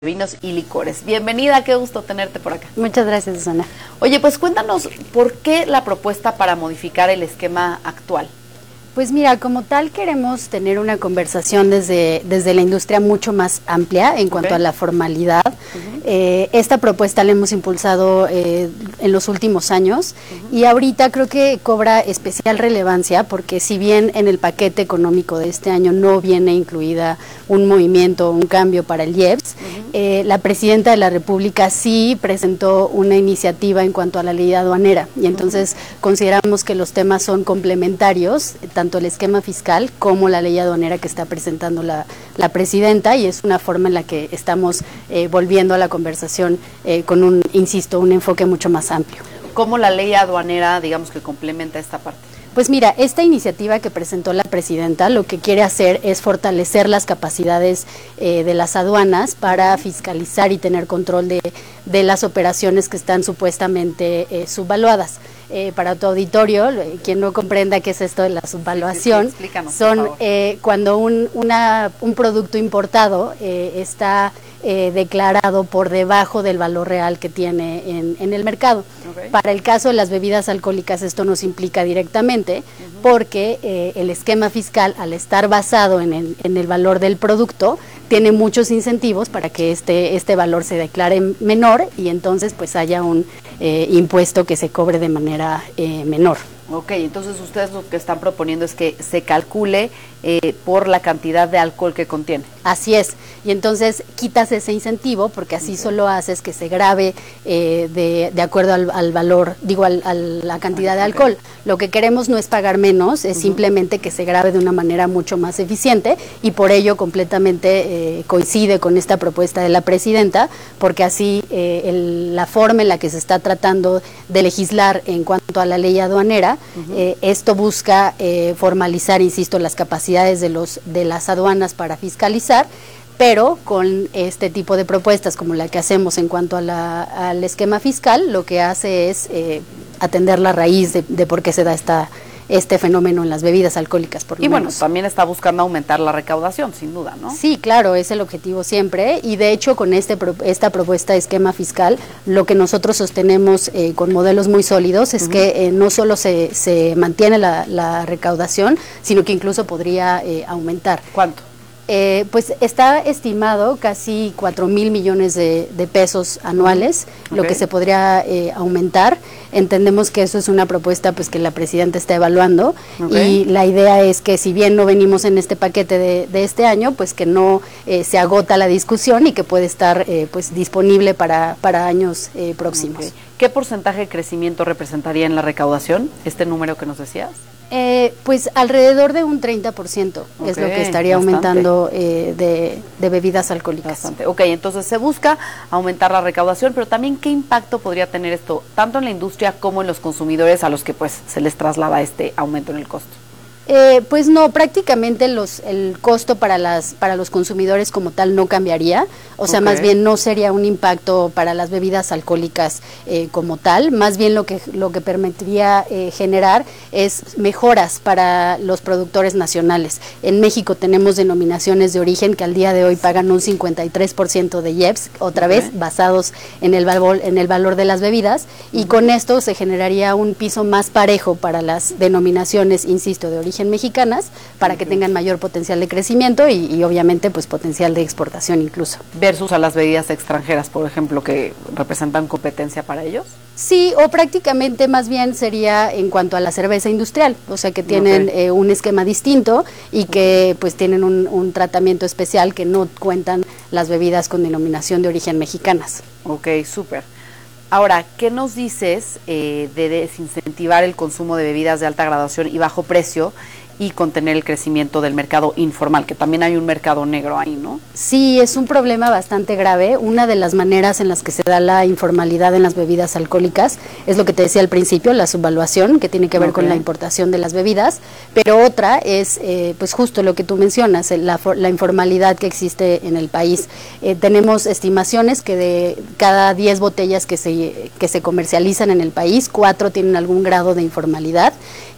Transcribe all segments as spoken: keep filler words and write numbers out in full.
Vinos y licores. Bienvenida, qué gusto tenerte por acá. Muchas gracias, Susana. Oye, pues cuéntanos, ¿por qué la propuesta para modificar el esquema actual? Pues mira, como tal queremos tener una conversación desde, desde la industria mucho más amplia en cuanto okay. a la formalidad. Uh-huh. eh, esta propuesta la hemos impulsado eh, en los últimos años uh-huh. y ahorita creo que cobra especial relevancia porque si bien en el paquete económico de este año no viene incluida un movimiento, un cambio para el I E P S, uh-huh. eh, la Presidenta de la República sí presentó una iniciativa en cuanto a la ley aduanera y entonces uh-huh. consideramos que los temas son complementarios, tanto el esquema fiscal como la ley aduanera que está presentando la, la presidenta, y es una forma en la que estamos eh, volviendo a la conversación eh, con un, insisto, un enfoque mucho más amplio. ¿Cómo la ley aduanera, digamos, que complementa esta parte? Pues mira, esta iniciativa que presentó la presidenta lo que quiere hacer es fortalecer las capacidades eh, de las aduanas para fiscalizar y tener control de, de las operaciones que están supuestamente eh, subvaluadas. Eh, para tu auditorio, eh, quien no comprenda qué es esto de la subvaluación, sí, sí, sí, son eh, cuando un, una, un producto importado eh, está eh, declarado por debajo del valor real que tiene en, en el mercado. Okay. Para el caso de las bebidas alcohólicas esto nos implica directamente uh-huh. porque eh, el esquema fiscal, al estar basado en el, en el valor del producto, tiene muchos incentivos para que este, este valor se declare menor y entonces pues haya un eh, impuesto que se cobre de manera eh, menor. Ok, entonces ustedes lo que están proponiendo es que se calcule eh, por la cantidad de alcohol que contiene. Así es, y entonces quitas ese incentivo porque así okay. solo haces que se grave eh, de, de acuerdo al, al valor, digo, al, a la cantidad de alcohol. Okay. Lo que queremos no es pagar menos, es uh-huh. simplemente que se grave de una manera mucho más eficiente y por ello completamente eh, coincide con esta propuesta de la presidenta, porque así eh, el, la forma en la que se está tratando de legislar en cuanto a la ley aduanera, Uh-huh. Eh, esto busca eh, formalizar, insisto, las capacidades de los de las aduanas para fiscalizar, pero con este tipo de propuestas como la que hacemos en cuanto a la, al esquema fiscal, lo que hace es eh, atender la raíz de, de por qué se da esta este fenómeno en las bebidas alcohólicas, por lo Y menos. bueno, también está buscando aumentar la recaudación, sin duda, ¿no? Sí, claro, es el objetivo siempre, y de hecho con este esta propuesta de esquema fiscal, lo que nosotros sostenemos eh, con modelos muy sólidos es uh-huh. que eh, no solo se, se mantiene la, la recaudación, sino que incluso podría eh, aumentar. ¿Cuánto? Eh, pues está estimado casi cuatro mil millones de, de pesos anuales, okay. lo que se podría eh, aumentar. Entendemos que eso es una propuesta pues que la presidenta está evaluando okay. y la idea es que si bien no venimos en este paquete de, de este año, pues que no eh, se agota la discusión y que puede estar eh, pues disponible para, para años eh, próximos. Okay. ¿Qué porcentaje de crecimiento representaría en la recaudación este número que nos decías? Eh, pues alrededor de un treinta por ciento okay, es lo que estaría bastante. aumentando eh, de, de bebidas alcohólicas. Bastante. Ok, entonces se busca aumentar la recaudación, pero también ¿qué impacto podría tener esto tanto en la industria como en los consumidores a los que pues se les traslada este aumento en el costo? Eh, pues no, prácticamente los, el costo para las para los consumidores como tal no cambiaría, o sea, okay. más bien no sería un impacto para las bebidas alcohólicas eh, como tal, más bien lo que lo que permitiría eh, generar es mejoras para los productores nacionales. En México tenemos denominaciones de origen que al día de hoy pagan un cincuenta y tres por ciento de I E P S, otra okay. vez basados en el valor en el valor de las bebidas, y uh-huh. con esto se generaría un piso más parejo para las denominaciones, insisto, de origen mexicanas, para que tengan mayor potencial de crecimiento y, y obviamente pues potencial de exportación incluso. Versus a las bebidas extranjeras, por ejemplo, que representan competencia para ellos. Sí, o prácticamente más bien sería en cuanto a la cerveza industrial, o sea que tienen okay. eh, un esquema distinto y que pues tienen un, un tratamiento especial que no cuentan las bebidas con denominación de origen mexicanas. Ok, súper. Ahora, ¿qué nos dices eh, de desincentivar el consumo de bebidas de alta graduación y bajo precio y contener el crecimiento del mercado informal, que también hay un mercado negro ahí, ¿no? Sí, es un problema bastante grave. Una de las maneras en las que se da la informalidad en las bebidas alcohólicas es lo que te decía al principio, la subvaluación, que tiene que ver okay. con la importación de las bebidas, pero otra es eh, pues justo lo que tú mencionas, la, la informalidad que existe en el país. Eh, tenemos estimaciones que de cada diez botellas que se, que se comercializan en el país, cuatro tienen algún grado de informalidad,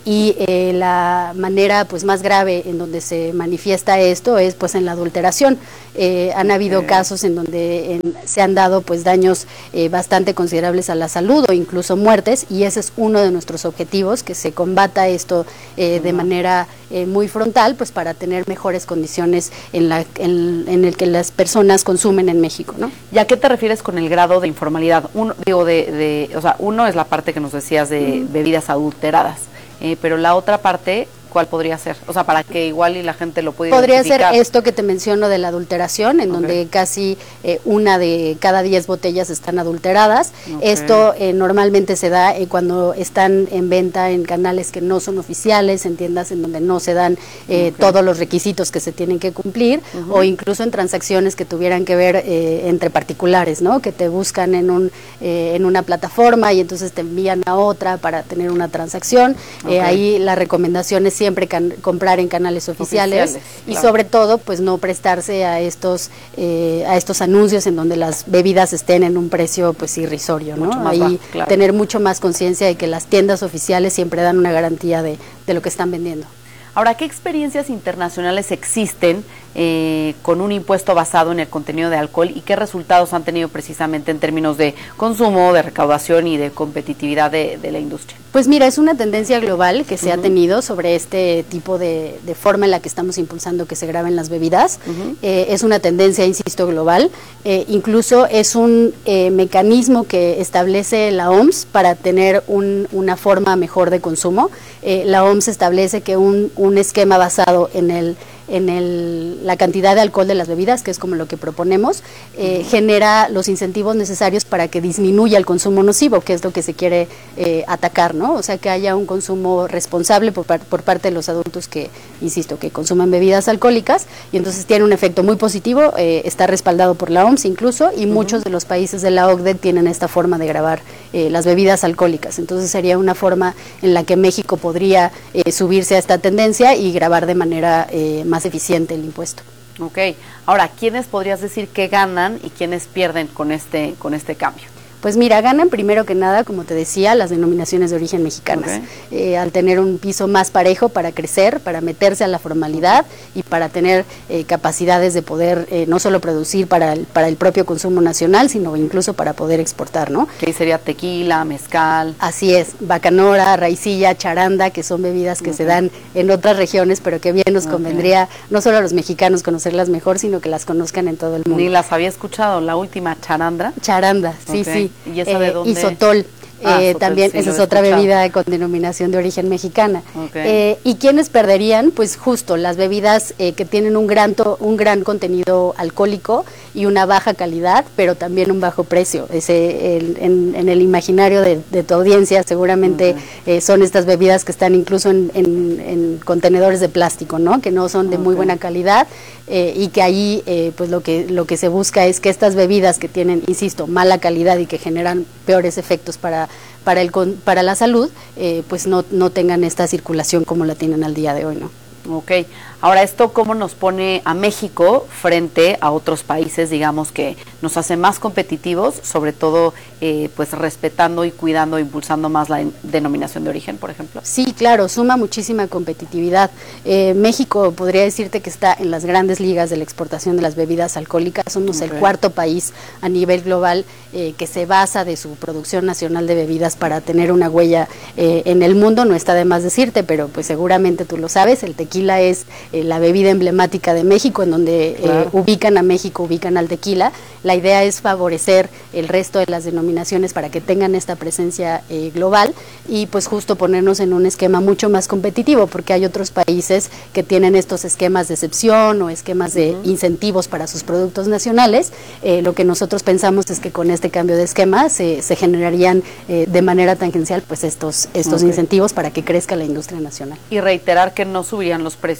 y eh, la manera pues más grave en donde se manifiesta esto es pues en la adulteración. Eh, han okay. habido casos en donde en, se han dado pues daños eh, bastante considerables a la salud o incluso muertes, y ese es uno de nuestros objetivos, que se combata esto eh, uh-huh. de manera eh, muy frontal, pues para tener mejores condiciones en, la, en, en el que las personas consumen en México, ¿no? ¿Y a qué te refieres con el grado de informalidad? Uno, digo, de, de, o sea, uno es la parte que nos decías de uh-huh. bebidas adulteradas, eh, pero la otra parte, ¿cuál podría ser? O sea, para que igual y la gente lo pueda Podría identificar. ser esto que te menciono de la adulteración, en okay. donde casi eh, una de cada diez botellas están adulteradas. Okay. Esto eh, normalmente se da eh, cuando están en venta en canales que no son oficiales, en tiendas en donde no se dan eh, okay. todos los requisitos que se tienen que cumplir, uh-huh. o incluso en transacciones que tuvieran que ver eh, entre particulares, ¿no? Que te buscan en un eh, en una plataforma y entonces te envían a otra para tener una transacción. Okay. Eh, ahí la recomendación es siempre can, comprar en canales oficiales, oficiales y claro. sobre todo pues no prestarse a estos eh, a estos anuncios en donde las bebidas estén en un precio pues irrisorio, ¿no? Ahí bajo, claro. tener mucho más conciencia de que las tiendas oficiales siempre dan una garantía de, de lo que están vendiendo. Ahora, ¿qué experiencias internacionales existen eh, con un impuesto basado en el contenido de alcohol y qué resultados han tenido precisamente en términos de consumo, de recaudación y de competitividad de, de la industria? Pues mira, es una tendencia global que se uh-huh. ha tenido sobre este tipo de, de forma en la que estamos impulsando que se graben las bebidas. Uh-huh. Eh, es una tendencia, insisto, global. Eh, incluso es un eh, mecanismo que establece la O M S para tener un, una forma mejor de consumo. Eh, la O M S establece que un, un esquema basado en el en el, la cantidad de alcohol de las bebidas, que es como lo que proponemos, eh, uh-huh. genera los incentivos necesarios para que disminuya el consumo nocivo, que es lo que se quiere eh, atacar, ¿no? O sea, que haya un consumo responsable por, par, por parte de los adultos que, insisto, que consuman bebidas alcohólicas, y entonces tiene un efecto muy positivo, eh, está respaldado por la O M S incluso, y uh-huh. muchos de los países de la O C D E tienen esta forma de grabar eh, las bebidas alcohólicas. Entonces sería una forma en la que México podría eh, subirse a esta tendencia y grabar de manera eh, más eficiente el impuesto. Ok, ahora, ¿quiénes podrías decir que ganan y quiénes pierden con este, con este cambio? Pues mira, ganan primero que nada, como te decía, las denominaciones de origen mexicanas, okay. eh, al tener un piso más parejo para crecer, para meterse a la formalidad y para tener eh, capacidades de poder eh, no solo producir para el, para el propio consumo nacional, sino incluso para poder exportar, ¿no? Que sería tequila, mezcal. Así es, bacanora, raicilla, charanda, que son bebidas que okay. se dan en otras regiones, pero que bien nos okay. convendría no solo a los mexicanos conocerlas mejor, sino que las conozcan en todo el mundo. Ni las había escuchado, la última, charandra. Charanda, sí, okay. sí. ¿Y esa de dónde? Isotol. Ah, eh, también sí, esa es otra bebida con denominación de origen mexicana. Okay. Eh, ¿Y quiénes perderían? Pues justo las bebidas eh, que tienen un gran, to, un gran contenido alcohólico y una baja calidad, pero también un bajo precio. Ese, el, en, en el imaginario de, de tu audiencia seguramente okay. eh, son estas bebidas que están incluso en, en, en contenedores de plástico, ¿no? Que no son de okay. muy buena calidad eh, y que ahí eh, pues lo que, lo que se busca es que estas bebidas que tienen, insisto, mala calidad y que generan peores efectos para para el para la salud, eh, pues no, no tengan esta circulación como la tienen al día de hoy, ¿no? Ok, ahora esto cómo nos pone a México frente a otros países, digamos, que nos hace más competitivos, sobre todo eh, pues respetando y cuidando, impulsando más la denominación de origen, por ejemplo. Sí, claro, suma muchísima competitividad. Eh, México podría decirte que está en las grandes ligas de la exportación de las bebidas alcohólicas, somos okay. el cuarto país a nivel global eh, que se basa de su producción nacional de bebidas para tener una huella eh, en el mundo, no está de más decirte, pero pues seguramente tú lo sabes, el tequila es eh, la bebida emblemática de México, en donde claro. eh, ubican a México, ubican al tequila. La idea es favorecer el resto de las denominaciones para que tengan esta presencia eh, global y pues justo ponernos en un esquema mucho más competitivo, porque hay otros países que tienen estos esquemas de excepción o esquemas de uh-huh. incentivos para sus productos nacionales. Eh, lo que nosotros pensamos es que con este cambio de esquema se, se generarían eh, de manera tangencial pues estos, estos okay. incentivos para que crezca la industria nacional. Y reiterar que no subirían los precios necesarios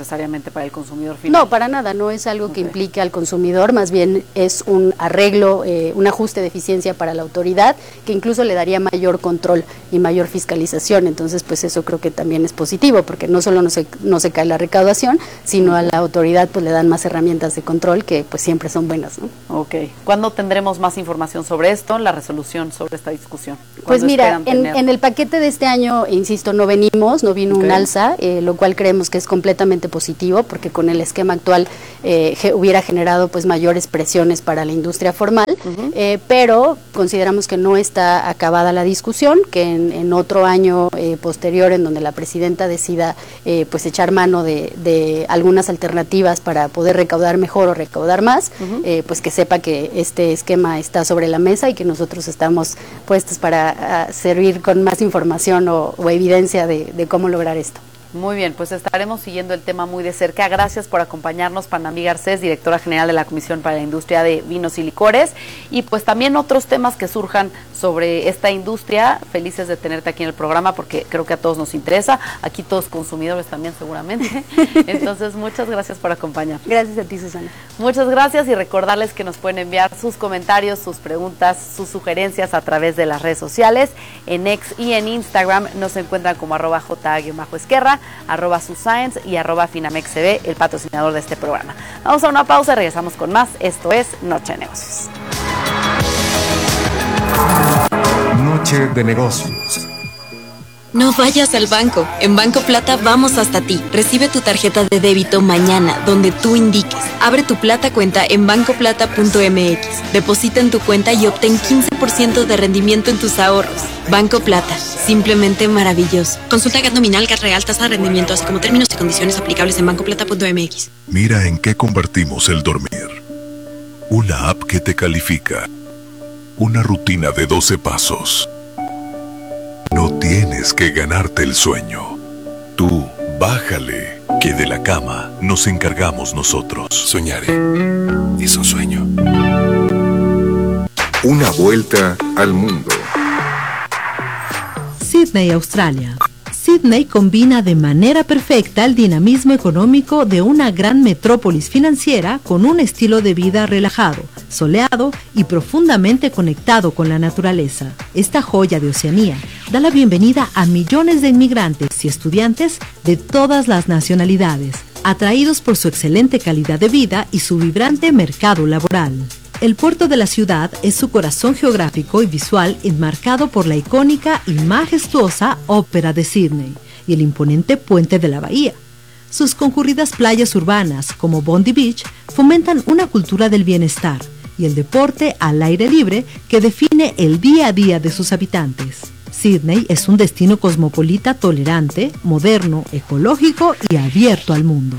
necesariamente para el consumidor final. No, para nada, no es algo okay. que implique al consumidor, más bien es un arreglo, eh, un ajuste de eficiencia para la autoridad, que incluso le daría mayor control y mayor fiscalización. Entonces, pues eso creo que también es positivo, porque no solo no se, no se cae la recaudación, sino a la autoridad pues le dan más herramientas de control que pues siempre son buenas, ¿no? Ok. ¿Cuándo tendremos más información sobre esto, la resolución sobre esta discusión? Pues mira, en, en el paquete de este año, insisto, no venimos, no vino okay. un alza, eh, lo cual creemos que es completamente positivo, porque con el esquema actual eh, ge, hubiera generado pues mayores presiones para la industria formal, uh-huh. eh, pero consideramos que no está acabada la discusión, que en, en otro año eh, posterior, en donde la presidenta decida eh, pues echar mano de, de algunas alternativas para poder recaudar mejor o recaudar más, uh-huh. eh, pues que sepa que este esquema está sobre la mesa y que nosotros estamos puestos para uh, servir con más información o, o evidencia de, de cómo lograr esto. Muy bien, pues estaremos siguiendo el tema muy de cerca. Gracias por acompañarnos, Panamí Garcés, directora general de la Comisión para la Industria de Vinos y Licores, y pues también otros temas que surjan sobre esta industria. Felices de tenerte aquí en el programa porque creo que a todos nos interesa, aquí todos consumidores también seguramente. Entonces, muchas gracias por acompañarnos. Gracias a ti, Susana. Muchas gracias, y recordarles que nos pueden enviar sus comentarios, sus preguntas, sus sugerencias a través de las redes sociales. En X y en Instagram nos encuentran como arroba J-Esquerra, arroba Suscience y arroba FinamexCB, el patrocinador de este programa. Vamos a una pausa y regresamos con más. Esto es Noche de Negocios. Noche de Negocios. No vayas al banco. En Banco Plata vamos hasta ti. Recibe tu tarjeta de débito mañana, donde tú indiques. Abre tu Plata cuenta en banco plata punto m x. Deposita en tu cuenta y obtén quince por ciento de rendimiento en tus ahorros. Banco Plata, simplemente maravilloso. Consulta G A T nominal, G A T real, tasa de rendimiento, así como términos y condiciones aplicables en banco plata punto m x. Mira en qué convertimos el dormir. Una app que te califica. Una rutina de doce pasos. No tienes que ganarte el sueño. Tú, bájale, que de la cama nos encargamos nosotros. Soñaré. Es un sueño. Una vuelta al mundo. Sydney, Australia. Sydney combina de manera perfecta el dinamismo económico de una gran metrópolis financiera con un estilo de vida relajado, soleado y profundamente conectado con la naturaleza. Esta joya de Oceanía da la bienvenida a millones de inmigrantes y estudiantes de todas las nacionalidades, atraídos por su excelente calidad de vida y su vibrante mercado laboral. El puerto de la ciudad es su corazón geográfico y visual, enmarcado por la icónica y majestuosa Ópera de Sydney y el imponente puente de la bahía. Sus concurridas playas urbanas, como Bondi Beach, fomentan una cultura del bienestar y el deporte al aire libre que define el día a día de sus habitantes. Sydney es un destino cosmopolita tolerante, moderno, ecológico y abierto al mundo.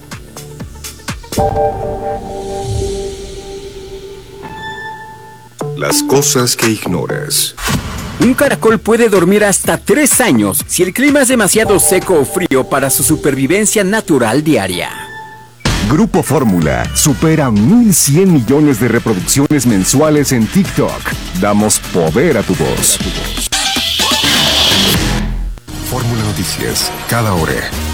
Las cosas que ignoras. Un caracol puede dormir hasta tres años si el clima es demasiado seco o frío para su supervivencia natural diaria. Grupo Fórmula supera mil cien millones de reproducciones mensuales en TikTok. Damos poder a tu voz. Fórmula Noticias, cada hora.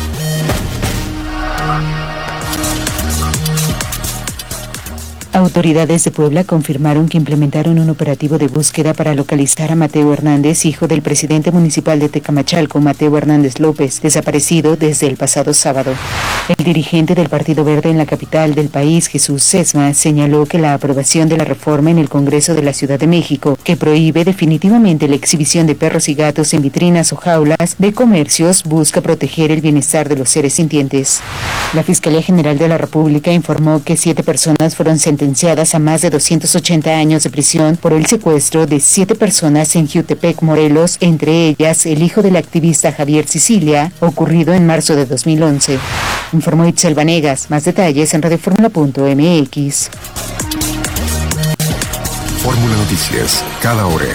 Autoridades de Puebla confirmaron que implementaron un operativo de búsqueda para localizar a Mateo Hernández, hijo del presidente municipal de Tecamachalco, Mateo Hernández López, desaparecido desde el pasado sábado. El dirigente del Partido Verde en la capital del país, Jesús Sesma, señaló que la aprobación de la reforma en el Congreso de la Ciudad de México, que prohíbe definitivamente la exhibición de perros y gatos en vitrinas o jaulas de comercios, busca proteger el bienestar de los seres sintientes. La Fiscalía General de la República informó que siete personas fueron sentenciadas a más de doscientos ochenta años de prisión por el secuestro de siete personas en Jiutepec, Morelos, entre ellas el hijo del activista Javier Sicilia, ocurrido en marzo de dos mil once. Informó Itzel Vanegas. Más detalles en radioformula punto m x. Fórmula Noticias, cada hora.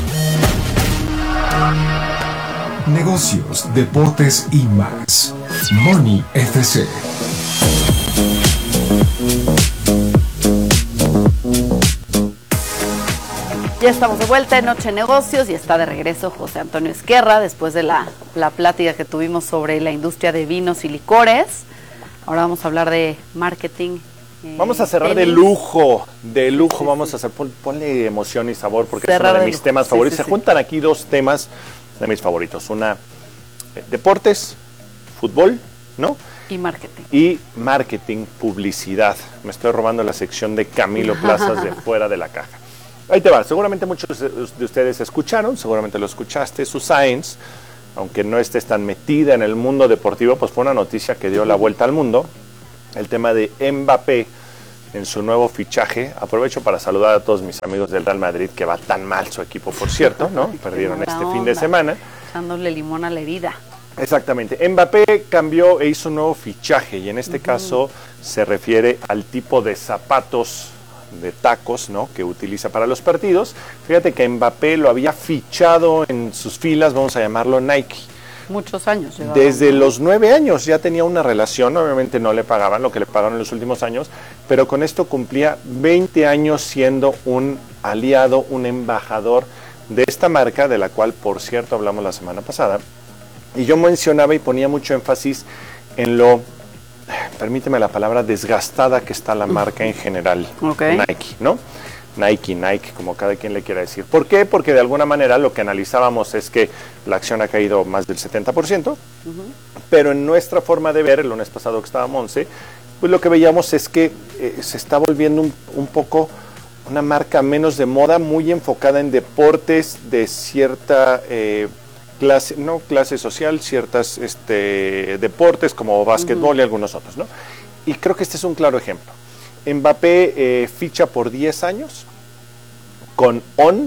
Negocios, deportes y más. Money F C. Ya estamos de vuelta en Noche de Negocios y está de regreso José Antonio Esquerra después de la, la plática que tuvimos sobre la industria de vinos y licores. Ahora vamos a hablar de marketing. Eh, vamos a cerrar tenis. de lujo, de lujo, Sí, vamos sí. a hacer, pon, ponle emoción y sabor porque Cerrar es uno de de mis lujo. temas Sí, favoritos. sí, Se sí. juntan aquí dos temas de mis favoritos, una eh, deportes, fútbol, ¿no? Y marketing. Y marketing, publicidad. Me estoy robando la sección de Camilo Plazas de Fuera de la Caja. Ahí te va, seguramente muchos de ustedes escucharon, seguramente lo escuchaste, su Science, aunque no estés tan metida en el mundo deportivo, pues fue una noticia que dio la vuelta al mundo. El tema de Mbappé en su nuevo fichaje. Aprovecho para saludar a todos mis amigos del Real Madrid, que va tan mal su equipo, por cierto, ¿no? Perdieron Qué mala este fin de onda. semana. Echándole limón a la herida. Exactamente. Mbappé cambió e hizo un nuevo fichaje y en este uh-huh. caso se refiere al tipo de zapatos de tacos, ¿no?, que utiliza para los partidos. Fíjate que Mbappé lo había fichado en sus filas, vamos a llamarlo Nike. Muchos años. Llevaba. Desde los nueve años ya tenía una relación, obviamente no le pagaban lo que le pagaron en los últimos años, pero con esto cumplía veinte años siendo un aliado, un embajador de esta marca, de la cual, por cierto, hablamos la semana pasada. Y yo mencionaba y ponía mucho énfasis en lo, permíteme la palabra, desgastada que está la marca en general, okay. Nike, ¿no? Nike, Nike, como cada quien le quiera decir. ¿Por qué? Porque de alguna manera lo que analizábamos es que la acción ha caído más del setenta por ciento, uh-huh. pero en nuestra forma de ver, el lunes pasado que estaba Monse, pues lo que veíamos es que eh, se está volviendo un, un poco una marca menos de moda, muy enfocada en deportes de cierta... Eh, clase, no clase social, ciertas este, deportes como básquetbol uh-huh. y algunos otros, ¿no? Y creo que este es un claro ejemplo. Mbappé eh, ficha por diez años con On,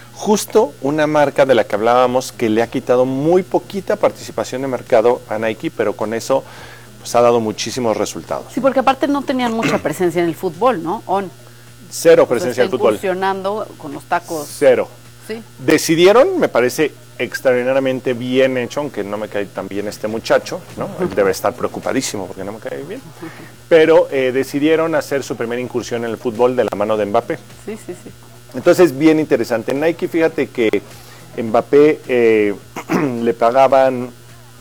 justo una marca de la que hablábamos que le ha quitado muy poquita participación de mercado a Nike, pero con eso pues, ha dado muchísimos resultados. Sí, porque aparte no tenían mucha presencia en el fútbol, ¿no? On. Cero presencia en el fútbol. Funcionando con los tacos. Cero. Sí. Decidieron, me parece extraordinariamente bien hecho, aunque no me cae tan bien este muchacho, ¿no? Él debe estar preocupadísimo porque no me cae bien. Pero eh, decidieron hacer su primera incursión en el fútbol de la mano de Mbappé. Sí, sí, sí. Entonces, bien interesante. Nike, fíjate que Mbappé eh, le pagaban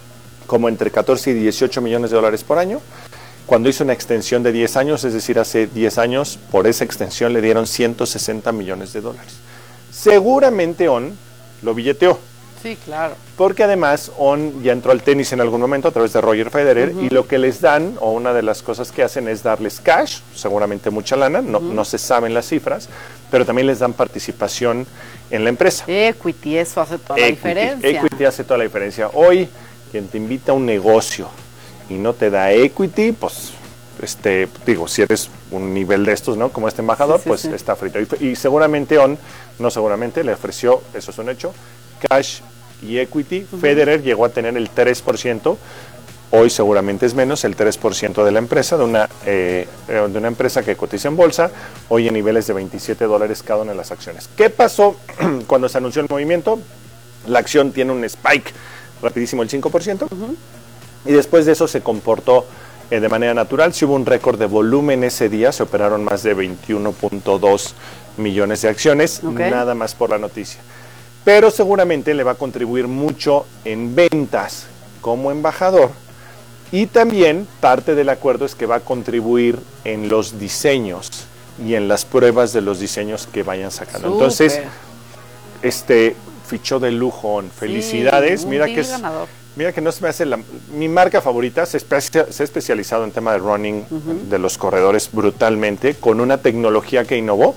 como entre catorce y dieciocho millones de dólares por año. Cuando hizo una extensión de diez años, es decir, hace diez años, por esa extensión le dieron ciento sesenta millones de dólares. Seguramente On lo billeteó. Sí, claro. Porque además On ya entró al tenis en algún momento a través de Roger Federer uh-huh. y lo que les dan, o una de las cosas que hacen es darles cash, seguramente mucha lana, no, uh-huh. no se saben las cifras, pero también les dan participación en la empresa. Equity, eso hace toda la Equity, diferencia. Equity hace toda la diferencia. Hoy, quien te invita a un negocio y no te da equity, pues, este, digo, si eres un nivel de estos, ¿no? Como este embajador, sí, sí, pues sí. está frito. Y, y seguramente On, no seguramente, le ofreció, eso es un hecho, cash y equity. Uh-huh. Federer llegó a tener el tres por ciento, hoy seguramente es menos, el tres por ciento de la empresa, de una, eh, de una empresa que cotiza en bolsa, hoy en niveles de veintisiete dólares cada una de las acciones. ¿Qué pasó cuando se anunció el movimiento? La acción tiene un spike rapidísimo, el cinco por ciento, uh-huh. y después de eso se comportó eh, de manera natural. Si hubo un récord de volumen ese día, se operaron más de veintiuno punto dos millones de acciones, okay. nada más por la noticia. Pero seguramente le va a contribuir mucho en ventas como embajador y también parte del acuerdo es que va a contribuir en los diseños y en las pruebas de los diseños que vayan sacando. Super. Entonces, este fichó de lujo, felicidades. Sí, mira que es, mira que no se me hace la, mi marca favorita, se, espe se ha especializado en tema de running uh-huh. de los corredores brutalmente con una tecnología que innovó.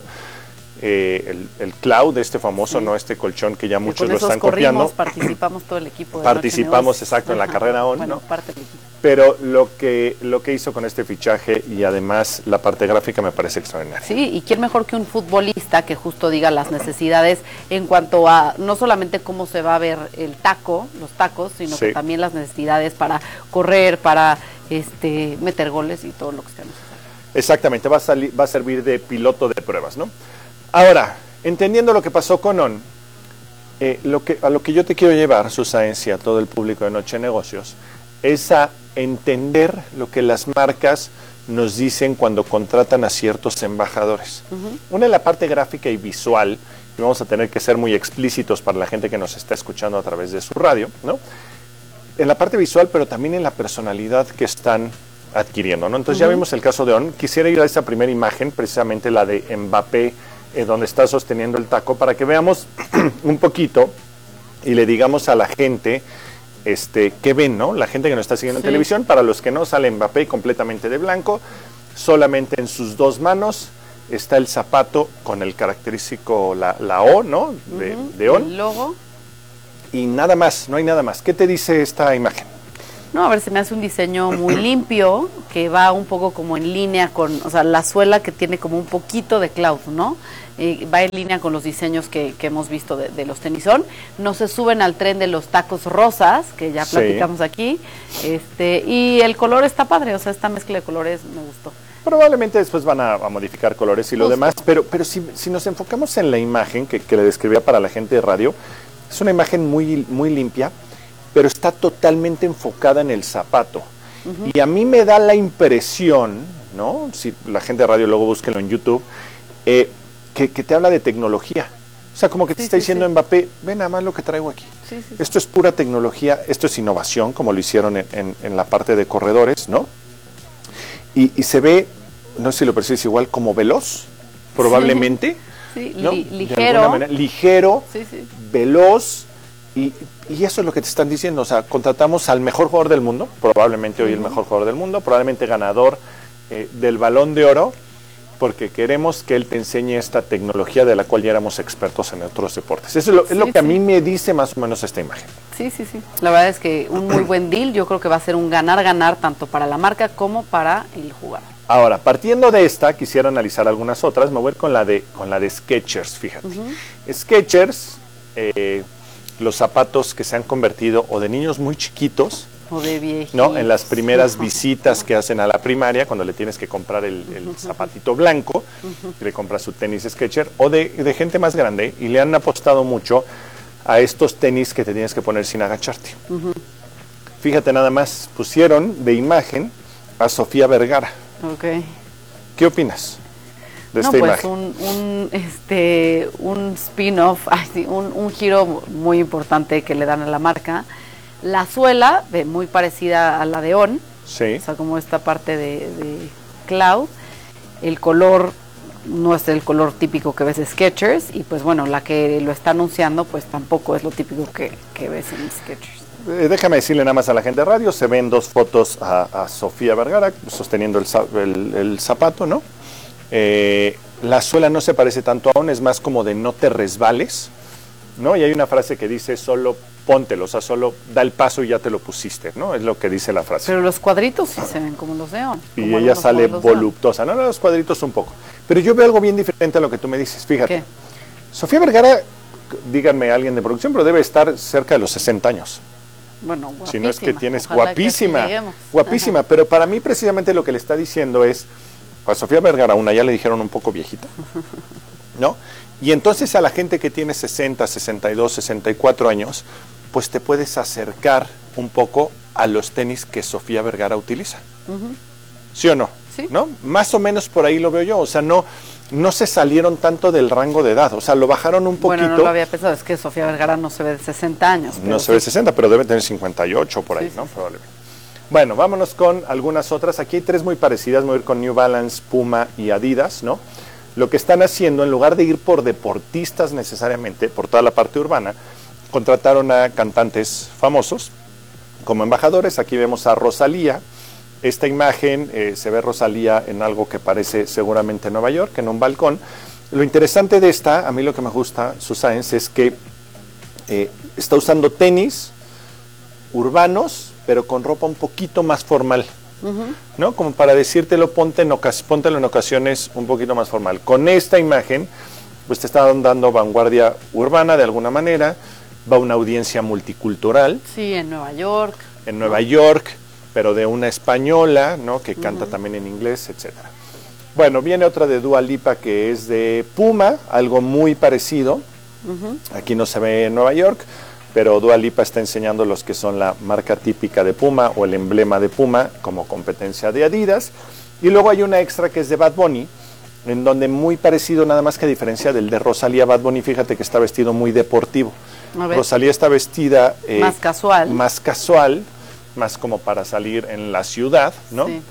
Eh, el, el cloud, este famoso, sí. no este colchón que ya sí, muchos lo están copiando. Participamos todo el equipo. De Participamos, exacto, en la carrera On, bueno, ¿no? parte del equipo. Pero lo que, lo que hizo con este fichaje y además la parte gráfica me parece extraordinaria. Sí, y quién mejor que un futbolista que justo diga las necesidades en cuanto a no solamente cómo se va a ver el taco, los tacos, sino sí. que también las necesidades para correr, para este meter goles y todo lo que sea necesario. Exactamente, va a, salir, va a servir de piloto de pruebas, ¿no? Ahora, entendiendo lo que pasó con On, eh, lo que, a lo que yo te quiero llevar, Susan, y a todo el público de Noche de Negocios, es a entender lo que las marcas nos dicen cuando contratan a ciertos embajadores. Uh-huh. Una es la parte gráfica y visual, y vamos a tener que ser muy explícitos para la gente que nos está escuchando a través de su radio, ¿no? En la parte visual, pero también en la personalidad que están adquiriendo, ¿no? Entonces Uh-huh. ya vimos el caso de On. Quisiera ir a esa primera imagen, precisamente la de Mbappé, eh, donde está sosteniendo el taco, para que veamos un poquito y le digamos a la gente este, qué ven, ¿no? La gente que nos está siguiendo Sí. en televisión, para los que no, sale Mbappé completamente de blanco, solamente en sus dos manos está el zapato con el característico, la, la O, ¿no? De, Uh-huh. de On. El logo. Y nada más, no hay nada más. ¿Qué te dice esta imagen? No, a ver, se me hace un diseño muy limpio, que va un poco como en línea con, o sea, la suela que tiene como un poquito de cloud, ¿no? Eh, va en línea con los diseños que, que hemos visto de, de los tenisón. No se suben al tren de los tacos rosas, que ya Sí. platicamos aquí, este, y el color está padre, o sea, esta mezcla de colores me gustó. Probablemente después van a, a modificar colores y lo Justo. demás, pero, pero si, si nos enfocamos en la imagen que, que le describía para la gente de radio, es una imagen muy, muy limpia, pero está totalmente enfocada en el zapato. Uh-huh. Y a mí me da la impresión, ¿no? Si la gente de radio luego búsquenlo en YouTube, eh, que, que te habla de tecnología. O sea, como que te Sí, está sí, diciendo sí. Mbappé, ve nada más lo que traigo aquí. Sí, sí, sí. Esto es pura tecnología, esto es innovación, como lo hicieron en, en, en la parte de corredores, ¿no? Y, y se ve, no sé si lo percibes igual, como veloz, probablemente. Sí, ¿no? li- De ligero. alguna manera, ligero, Sí, sí. veloz, y, y eso es lo que te están diciendo. O sea, contratamos al mejor jugador del mundo, probablemente hoy el mejor jugador del mundo, probablemente ganador eh, del Balón de Oro, porque queremos que él te enseñe esta tecnología de la cual ya éramos expertos en otros deportes. Eso es lo, es Sí, lo que sí. a mí me dice más o menos esta imagen. Sí, sí, sí. La verdad es que un muy buen deal. Yo creo que va a ser un ganar-ganar tanto para la marca como para el jugador. Ahora, partiendo de esta, quisiera analizar algunas otras. Me voy a ir con la de, con la de Skechers, fíjate. Uh-huh. Skechers, eh, los zapatos que se han convertido o de niños muy chiquitos, o de viejitos, ¿no? En las primeras visitas que hacen a la primaria, cuando le tienes que comprar el, el uh-huh. zapatito blanco, uh-huh. y le compras su tenis Skechers, o de, de gente más grande, y le han apostado mucho a estos tenis que te tienes que poner sin agacharte. Uh-huh. Fíjate nada más, pusieron de imagen a Sofía Vergara. Okay. ¿Qué opinas de no, esta pues imagen? un, un, este, un spin-off, sí, un, un giro muy importante que le dan a la marca. La suela, de, muy parecida a la de On, sí. O sea, como esta parte de, de cloud. El color no es el color típico que ves de Skechers, y pues bueno, la que lo está anunciando pues tampoco es lo típico que, que ves en Skechers. Eh, déjame decirle nada más a la gente de radio, se ven dos fotos a, a Sofía Vergara sosteniendo el, el, el zapato, ¿no? Eh, la suela no se parece tanto a On, es más como de no te resbales, ¿no? Y hay una frase que dice solo póntelo, o sea, solo da el paso y ya te lo pusiste, ¿no? Es lo que dice la frase. Pero los cuadritos sí se ven como los de On. Y ella sale voluptuosa, no, no, los cuadritos un poco. Pero yo veo algo bien diferente a lo que tú me dices, fíjate. ¿Qué? Sofía Vergara, díganme alguien de producción, pero debe estar cerca de los sesenta años. Bueno, guapísima. Si no es que tienes Ojalá guapísima, que guapísima, Ajá. Pero para mí precisamente lo que le está diciendo es, a Sofía Vergara, una ya le dijeron un poco viejita, ¿no? Y entonces a la gente que tiene sesenta, sesenta y dos, sesenta y cuatro años, pues te puedes acercar un poco a los tenis que Sofía Vergara utiliza. Uh-huh. ¿Sí o no? Sí. ¿No? Más o menos por ahí lo veo yo, o sea, no... no se salieron tanto del rango de edad, o sea, lo bajaron un poquito. Bueno, no lo había pensado, es que Sofía Vergara no se ve de sesenta años. No se ve de sesenta, pero debe tener cincuenta y ocho por ahí, sí, ¿no? Sí. Probablemente. Bueno, vámonos con algunas otras. Aquí hay tres muy parecidas, me voy a ir con New Balance, Puma y Adidas, ¿no? Lo que están haciendo, en lugar de ir por deportistas necesariamente, por toda la parte urbana, contrataron a cantantes famosos como embajadores. Aquí vemos a Rosalía. Esta imagen eh, se ve Rosalía en algo que parece seguramente Nueva York, en un balcón. Lo interesante de esta, a mí lo que me gusta, Susan, es que eh, está usando tenis urbanos, pero con ropa un poquito más formal, uh-huh. ¿no? Como para decírtelo, ponte en ocas- póntelo en ocasiones un poquito más formal. Con esta imagen, pues te están dando vanguardia urbana de alguna manera, va una audiencia multicultural. Sí, en Nueva York. En Nueva York, pero de una española, ¿no? Que canta uh-huh. también en inglés, etcétera. Bueno, viene otra de Dua Lipa que es de Puma, algo muy parecido. Uh-huh. Aquí no se ve en Nueva York, pero Dua Lipa está enseñando los que son la marca típica de Puma o el emblema de Puma como competencia de Adidas. Y luego hay una extra que es de Bad Bunny, en donde muy parecido, nada más que a diferencia del de Rosalía. Bad Bunny, fíjate que está vestido muy deportivo. Rosalía está vestida... Eh, más casual. Más casual, más como para salir en la ciudad, ¿no? Sí.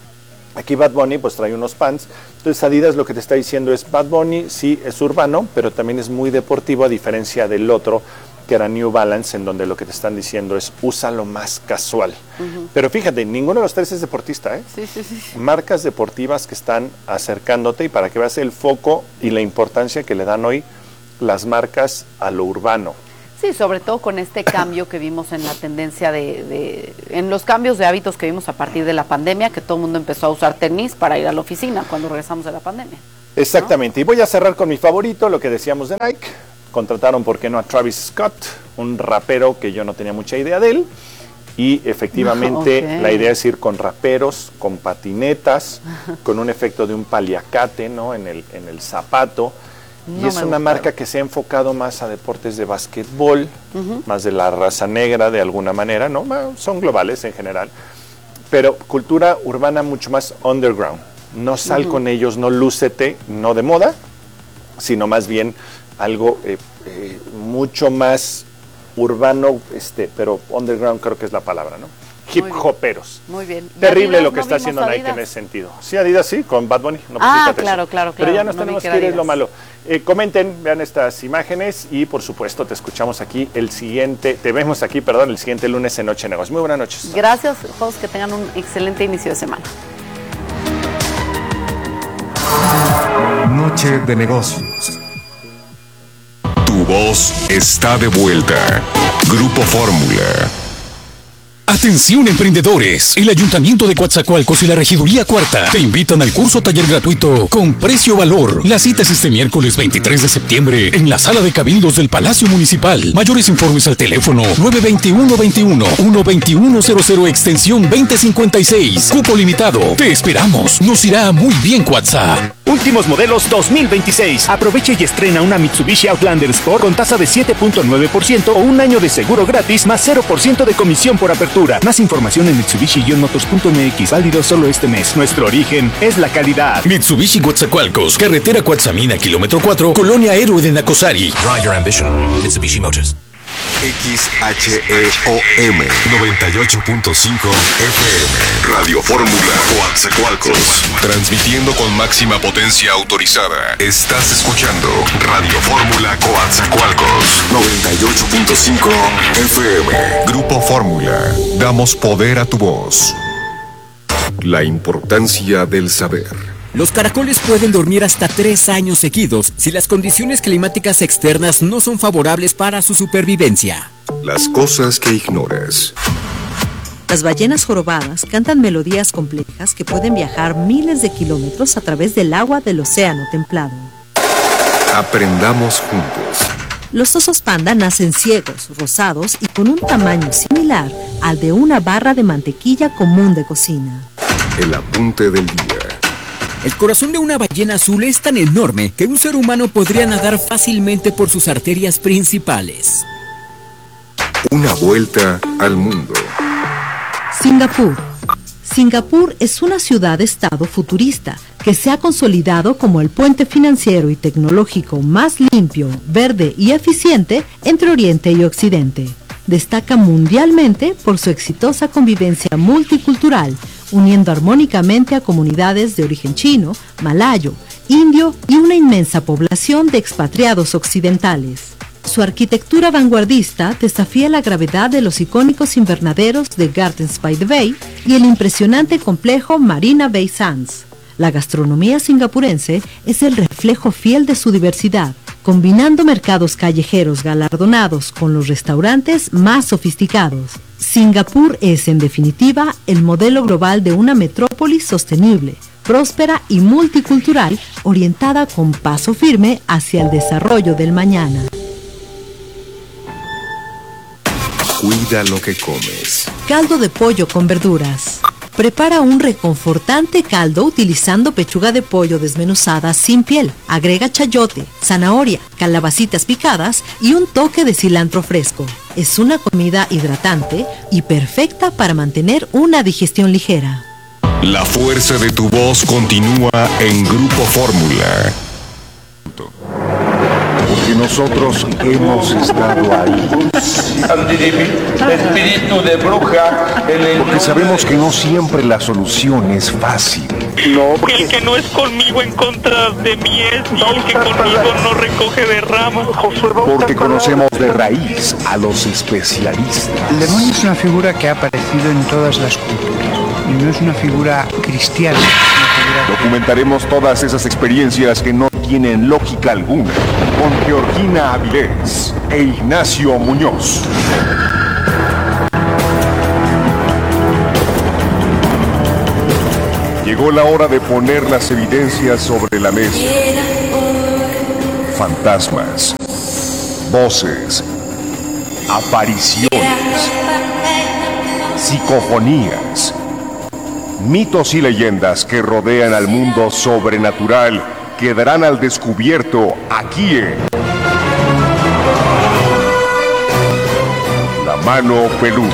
Aquí Bad Bunny pues trae unos pants. Entonces Adidas lo que te está diciendo es, Bad Bunny sí es urbano, pero también es muy deportivo, a diferencia del otro, que era New Balance, en donde lo que te están diciendo es, úsalo más casual. Uh-huh. Pero fíjate, ninguno de los tres es deportista, ¿eh? Sí, sí, sí. Marcas deportivas que están acercándote, y para que veas el foco y la importancia que le dan hoy las marcas a lo urbano. Sí, sobre todo con este cambio que vimos en la tendencia de, de, en los cambios de hábitos que vimos a partir de la pandemia, que todo el mundo empezó a usar tenis para ir a la oficina cuando regresamos de la pandemia. Exactamente, ¿no? Y voy a cerrar con mi favorito, lo que decíamos de Nike. Contrataron, ¿por qué no?, a Travis Scott, un rapero que yo no tenía mucha idea de él. Y efectivamente okay. la idea es ir con raperos, con patinetas, con un efecto de un paliacate, ¿no?, en el, en el zapato. Y no es una gusta. marca que se ha enfocado más a deportes de básquetbol, uh-huh. más de la raza negra de alguna manera, ¿no? Son globales en general, pero cultura urbana mucho más underground. No sal uh-huh. con ellos, no lúcete, no de moda, sino más bien algo eh, eh, mucho más urbano, este, pero underground creo que es la palabra, ¿no? Hip hoperos. Muy bien. Terrible Adidas, lo que no está haciendo Adidas? Nike en ese sentido. Sí, Adidas sí, con Bad Bunny. No, ah, claro, claro, claro. Pero ya nos no tenemos que ir, es lo malo. Eh, comenten, vean estas imágenes y por supuesto te escuchamos aquí el siguiente, te vemos aquí, perdón, el siguiente lunes en Noche de Negocios. Muy buenas noches. Gracias, todos, que tengan un excelente inicio de semana. Noche de Negocios. Tu voz está de vuelta. Grupo Fórmula. Atención emprendedores, el Ayuntamiento de Coatzacoalcos y la Regiduría Cuarta te invitan al curso taller gratuito con precio valor. La cita es este miércoles veintitrés de septiembre en la sala de cabildos del Palacio Municipal. Mayores informes al teléfono nueve dos uno, veintiuno, uno veintiuno cero cero extensión veinte cincuenta y seis. Cupo limitado. Te esperamos. Nos irá muy bien, Coatza. Últimos modelos dos mil veintiséis. Aprovecha y estrena una Mitsubishi Outlander Sport con tasa de siete punto nueve por ciento o un año de seguro gratis más cero por ciento de comisión por apertura. Más información en Mitsubishi Motors punto m x. Válido solo este mes. Nuestro origen es la calidad. Mitsubishi Coatzacoalcos, carretera Coatzamina, kilómetro cuatro, Colonia Héroe de Nacosari. Drive your ambition. Mitsubishi Motors. X H E O M noventa y ocho punto cinco F M Radio Fórmula Coatzacoalcos, transmitiendo con máxima potencia autorizada. Estás escuchando Radio Fórmula Coatzacoalcos noventa y ocho punto cinco F M. Grupo Fórmula, damos poder a tu voz. La importancia del saber. Los caracoles pueden dormir hasta tres años seguidos si las condiciones climáticas externas no son favorables para su supervivencia. Las cosas que ignoras. Las ballenas jorobadas cantan melodías complejas que pueden viajar miles de kilómetros a través del agua del océano templado. Aprendamos juntos. Los osos panda nacen ciegos, rosados y con un tamaño similar al de una barra de mantequilla común de cocina. El apunte del día. El corazón de una ballena azul es tan enorme que un ser humano podría nadar fácilmente por sus arterias principales. Una vuelta al mundo. Singapur. Singapur es una ciudad-estado futurista que se ha consolidado como el puente financiero y tecnológico más limpio, verde y eficiente entre Oriente y Occidente. Destaca mundialmente por su exitosa convivencia multicultural, uniendo armónicamente a comunidades de origen chino, malayo, indio y una inmensa población de expatriados occidentales. Su arquitectura vanguardista desafía la gravedad de los icónicos invernaderos de Gardens by the Bay y el impresionante complejo Marina Bay Sands. La gastronomía singapurense es el reflejo fiel de su diversidad, combinando mercados callejeros galardonados con los restaurantes más sofisticados. Singapur es, en definitiva, el modelo global de una metrópolis sostenible, próspera y multicultural, orientada con paso firme hacia el desarrollo del mañana. Cuida lo que comes. Caldo de pollo con verduras. Prepara un reconfortante caldo utilizando pechuga de pollo desmenuzada sin piel. Agrega chayote, zanahoria, calabacitas picadas y un toque de cilantro fresco. Es una comida hidratante y perfecta para mantener una digestión ligera. La fuerza de tu voz continúa en Grupo Fórmula. Porque nosotros hemos estado ahí. Espíritu de bruja. Porque sabemos que no siempre la solución es fácil. No, porque... que el que no es conmigo en contra de mí es, y el que conmigo no recoge de ramas. Porque conocemos de raíz a los especialistas. El demonio es una figura que ha aparecido en todas las culturas y no es una figura cristiana. Es una figura... Documentaremos todas esas experiencias que no tienen lógica alguna con Georgina Avilés e Ignacio Muñoz. Llegó la hora de poner las evidencias sobre la mesa. Fantasmas, voces, apariciones, psicofonías, mitos y leyendas que rodean al mundo sobrenatural quedarán al descubierto aquí en La Mano Peluda.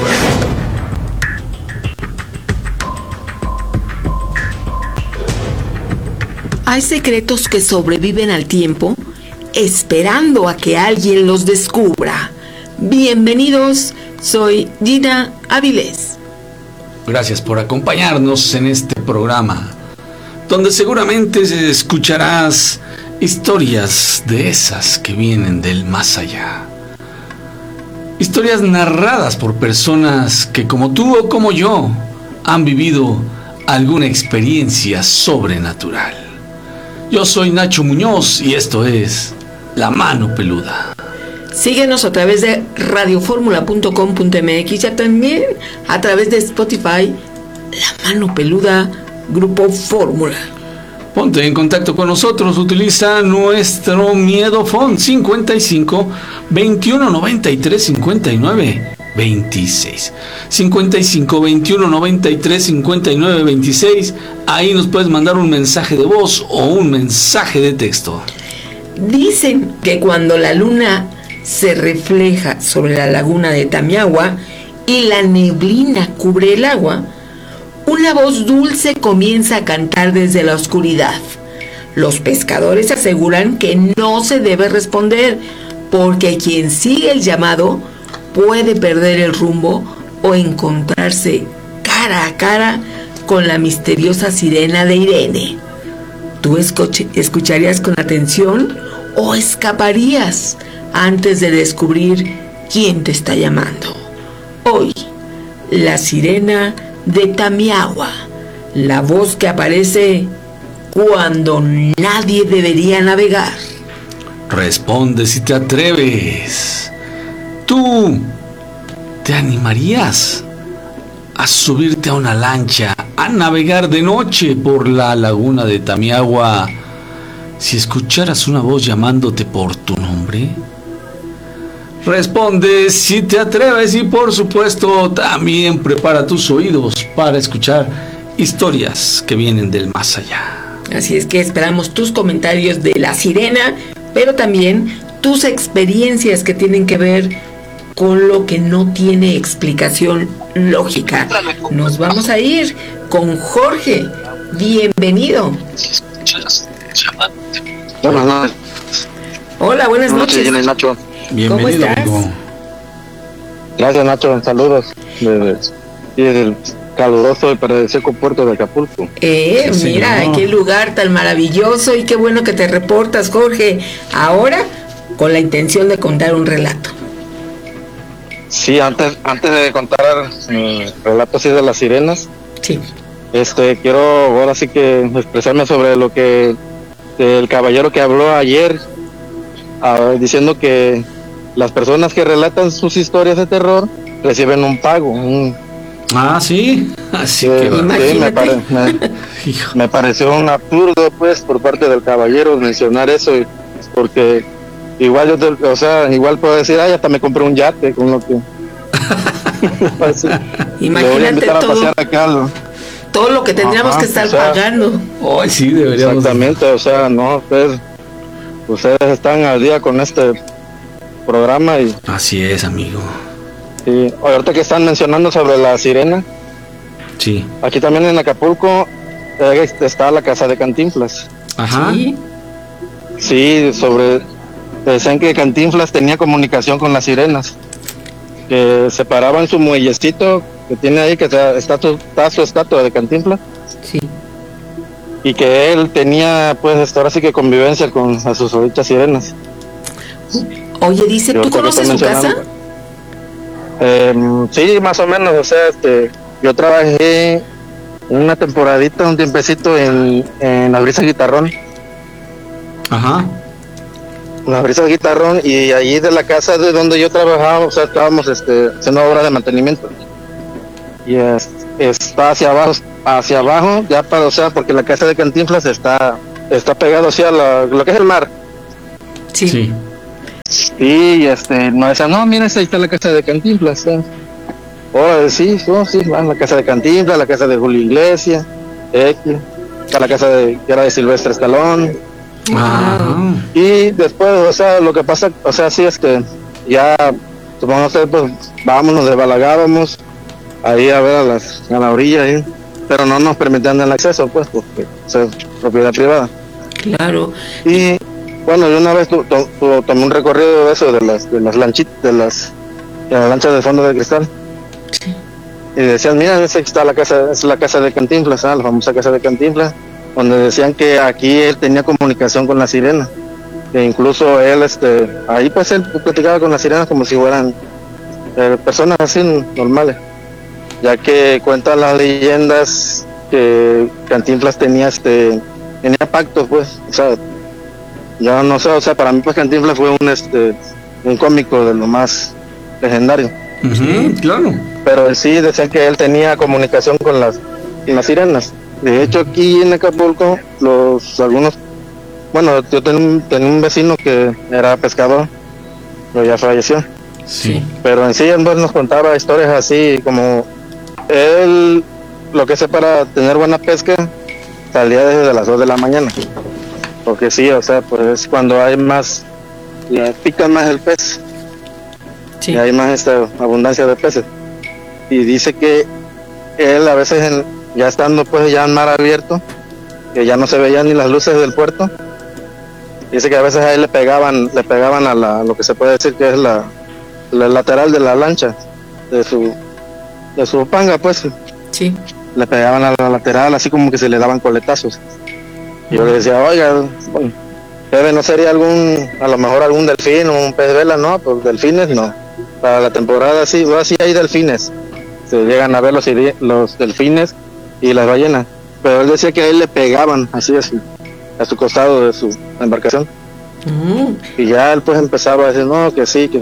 Hay secretos que sobreviven al tiempo, esperando a que alguien los descubra. Bienvenidos, soy Gina Avilés. Gracias por acompañarnos en este programa, donde seguramente escucharás historias de esas que vienen del más allá. Historias narradas por personas que, como tú o como yo, han vivido alguna experiencia sobrenatural. Yo soy Nacho Muñoz y esto es La Mano Peluda. Síguenos a través de radio fórmula punto com punto m x y también a través de Spotify, La Mano Peluda, Grupo Fórmula. Ponte en contacto con nosotros, utiliza nuestro Miedofón cincuenta y cinco, veintiuno noventa y tres, cincuenta y nueve, veintiséis. cincuenta y cinco, veintiuno noventa y tres, cincuenta y nueve, veintiséis. Ahí nos puedes mandar un mensaje de voz o un mensaje de texto. Dicen que cuando la luna se refleja sobre la laguna de Tamiahua y la neblina cubre el agua, una voz dulce comienza a cantar desde la oscuridad. Los pescadores aseguran que no se debe responder, porque quien sigue el llamado puede perder el rumbo o encontrarse cara a cara con la misteriosa sirena de Irene. ¿Tú escuch- escucharías con atención o escaparías antes de descubrir quién te está llamando? Hoy, la sirena de Tamiahua, la voz que aparece cuando nadie debería navegar. Responde si te atreves. ¿Tú te animarías a subirte a una lancha, a navegar de noche por la laguna de Tamiahua si escucharas una voz llamándote por tu nombre? Responde si te atreves y, por supuesto, también prepara tus oídos para escuchar historias que vienen del más allá. Así es que esperamos tus comentarios de la sirena, pero también tus experiencias que tienen que ver con lo que no tiene explicación lógica. Nos vamos a ir con Jorge. Bienvenido. Buenas noches. Hola, buenas noches. Buenas noches, Nacho. Bienvenido. ¿Cómo estás? Amigo. Gracias, Nacho. Saludos desde, desde el caluroso y paradisíaco puerto de Acapulco. Eh, Sí, mira, señor. qué lugar tan maravilloso y qué bueno que te reportas, Jorge. Ahora, con la intención de contar un relato. Sí, antes antes de contar mi relato así de las sirenas, sí. este quiero ahora sí que expresarme sobre lo que el caballero que habló ayer, ah, diciendo que las personas que relatan sus historias de terror reciben un pago. Un, Ah, sí. Así sí, que va. sí, me, pare- me- me pareció un absurdo, pues, por parte del caballero mencionar eso, y- porque igual yo, te- o sea, igual puedo decir, ay, hasta me compré un yate con lo que. Pues, sí. Le voy a Imagínate invitar a todo, pasear acá, lo- todo lo que tendríamos Ajá, que estar o sea, pagando. Hoy sí deberíamos. Exactamente, o sea, no, ustedes, ustedes están al día con este programa y, Así es, amigo. y ahorita que están mencionando sobre la sirena, Sí. aquí también en Acapulco eh, está la casa de Cantinflas. Ajá. Sí. Sí, sobre, decían que Cantinflas tenía comunicación con las sirenas, que se paraba en su muellecito que tiene ahí, que está, está, su, está su estatua de Cantinflas. Sí. y que él tenía, pues, ahora sí que convivencia con a sus dichas sirenas. Oye, dice, ¿tú conoces su casa? Eh, sí, más o menos, o sea, este, yo trabajé una temporadita, un tiempecito en, en la brisa Guitarrón. Ajá. La brisa Guitarrón, y allí de la casa de donde yo trabajaba, o sea, estábamos este, haciendo obra de mantenimiento. Y es, está hacia abajo, hacia abajo, ya para, o sea, porque la casa de Cantinflas está, está pegado hacia la, lo que es el mar. Sí. Sí. Y este, no decían, no, mira, ahí está la casa de Cantinflas. ¿Sí? Oh, sí, oh, sí, van la casa de Cantinflas, la casa de Julio Iglesias, X, está la casa de, que era de Silvestre Stallone. Ah. Y después, o sea, lo que pasa, o sea, sí es que ya, supongamos que pues vamos, nos desbalagábamos ahí a ver a, las, a la orilla ahí, pero no nos permitían el acceso, pues, porque es propiedad privada. Claro. Y bueno, yo una vez tu, tu, tu, tomé un recorrido de eso, de las, de las lanchitas, de las, de las lanchas de fondo de cristal. Sí. Y decían, mira, esa está la casa, es la casa de Cantinflas, ¿ah? La famosa casa de Cantinflas, donde decían que aquí él tenía comunicación con la sirena, que incluso él, este, ahí pues él platicaba con las sirenas como si fueran eh, personas así normales, ya que cuentan las leyendas que Cantinflas tenía, este, tenía pactos, pues, o sea, yo no sé, o sea, para mí pues Cantinflas fue un, este, un cómico de lo más legendario. Uh-huh, claro. Pero sí decían que él tenía comunicación con las, con las sirenas. De hecho, aquí en Acapulco, los algunos, bueno, yo tenía un, tenía un vecino que era pescador, pero ya falleció. Sí. Pero en sí, él nos contaba historias así, como él, lo que hace para tener buena pesca, salía desde las dos de la mañana. Porque sí, o sea, pues es cuando hay más, le pican más el pez. Sí. Y hay más esta abundancia de peces. Y dice que él a veces en, ya estando pues ya en mar abierto, que ya no se veían ni las luces del puerto, dice que a veces ahí le pegaban, le pegaban a la, lo que se puede decir que es la, la lateral de la lancha, de su, de su panga, pues. Sí. Le pegaban a la lateral, así como que se le daban coletazos. Y yo le decía, oiga, bueno, debe no sería algún, a lo mejor algún delfín o un pez vela, no, pues delfines no. Para la temporada sí, sí hay delfines, se llegan a ver los, los delfines y las ballenas, pero él decía que a él le pegaban así a su, a su costado de su embarcación. Mm. Y ya él pues empezaba a decir, no, que sí, que...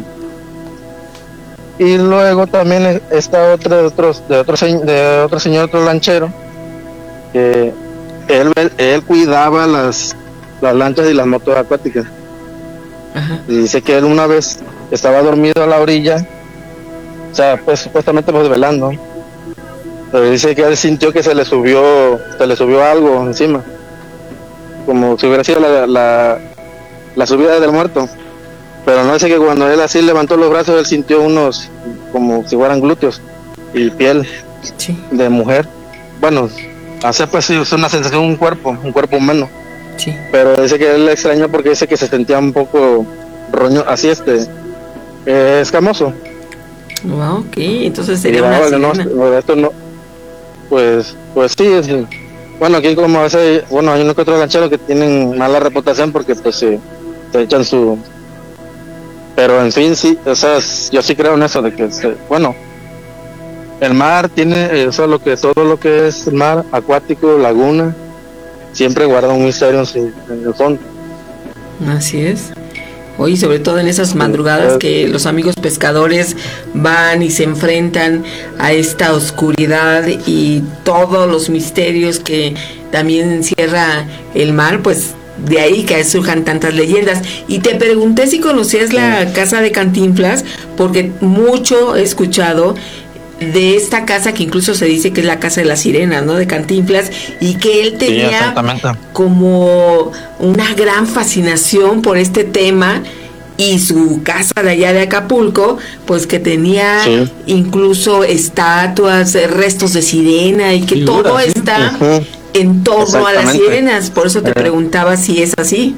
Y luego también está otro de otro, de otro, de otro señor, otro lanchero, que él, él cuidaba las, las lanchas y las motos acuáticas. Ajá. Y dice que él una vez estaba dormido a la orilla, o sea, pues supuestamente pues velando, pero dice que él sintió que se le subió, se le subió algo encima, como si hubiera sido la, la, la subida del muerto. Pero no, dice que cuando él así levantó los brazos, él sintió unos, como si fueran glúteos y piel sí. de mujer. Bueno, hace pues es una sensación, un cuerpo, un cuerpo humano. Sí. Pero dice que él le extrañó porque dice que se sentía un poco roño, así este, eh, escamoso. Wow, ok, entonces sería y, una vale, no, sirena. esto no, pues, pues sí, es, bueno, aquí como a veces, bueno, hay unos que otros gancheros que tienen mala reputación porque pues se, se echan su... Pero en fin, sí, o sea, yo sí creo en eso de que, se, bueno, el mar tiene, eso lo que, todo lo que es mar, acuático, laguna, siempre guarda un misterio en, su, en el fondo. Así es. Hoy, sobre todo en esas madrugadas que los amigos pescadores van y se enfrentan a esta oscuridad y todos los misterios que también encierra el mar, pues de ahí que surjan tantas leyendas. Y te pregunté si conocías la casa de Cantinflas, porque mucho he escuchado de esta casa que incluso se dice que es la casa de las sirenas, ¿no? De Cantinflas, y que él tenía sí, como una gran fascinación por este tema, y su casa de allá de Acapulco, pues que tenía sí. incluso estatuas, restos de sirena, y que Figura, todo sí. está uh-huh. en torno a las sirenas. Por eso te eh. preguntaba si es así.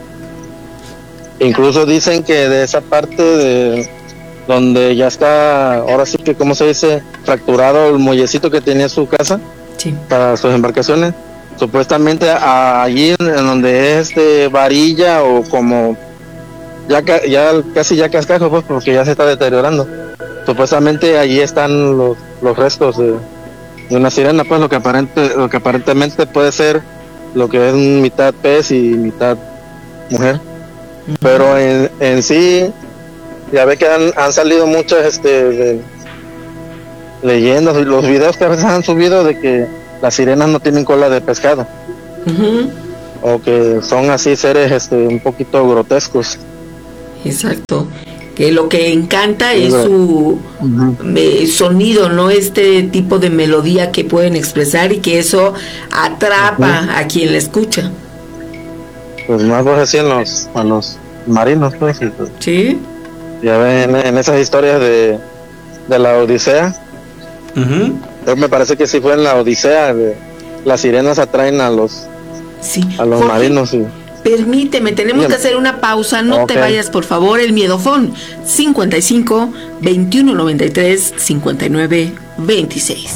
Incluso dicen que de esa parte de donde ya está, ahora sí que, ¿cómo se dice? Fracturado el muellecito que tenía su casa sí. para sus embarcaciones. supuestamente allí en donde es de varilla o como ya, ya casi ya cascajo, pues porque ya se está deteriorando. Supuestamente allí están los, los restos de, de una sirena, pues lo que aparente, lo que aparentemente puede ser lo que es mitad pez y mitad mujer. Uh-huh. Pero en, en sí, ya ve que han, han salido muchas este de, leyendas, los videos que a veces han subido de que las sirenas no tienen cola de pescado. Uh-huh. O que son así seres este un poquito grotescos. Exacto. Que lo que encanta es su uh-huh. eh, sonido, no este tipo de melodía que pueden expresar y que eso atrapa uh-huh. a quien la escucha. Pues más pues así en los, a los marinos, pues. Sí. Ya ven en, en esas historias de, de la Odisea. Uh-huh. Me parece que sí fue en la Odisea, de, las sirenas atraen a los sí. a los Jorge, marinos. Y... permíteme, tenemos Bien. que hacer una pausa, no okay. te vayas por favor. El miedofón cincuenta y cinco, veintiuno noventa y tres, cincuenta y nueve, veintiséis.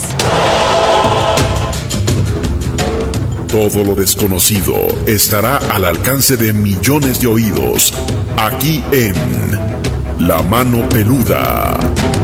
Todo lo desconocido estará al alcance de millones de oídos, aquí en La Mano Peluda.